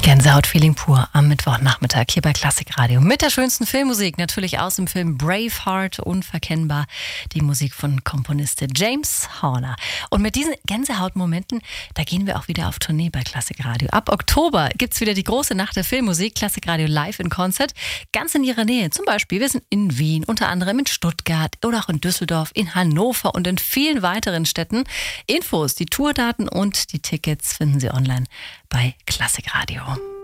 Gänsehaut-Feeling pur am Mittwochnachmittag hier bei Klassikradio. Mit der schönsten Filmmusik, natürlich aus dem Film Braveheart, unverkennbar. Die Musik von Komponist James Horner. Und mit diesen Gänsehautmomenten, da gehen wir auch wieder auf Tournee bei Klassikradio. Ab Oktober gibt's wieder die große Nacht der Filmmusik, Klassikradio live in Konzert, ganz in ihrer Nähe. Zum Beispiel, wir sind in Wien, unter anderem in Stuttgart oder auch in Düsseldorf, in Hannover und in vielen weiteren Städten. Infos, die Tourdaten und die Tickets finden Sie online bei Klassikradio.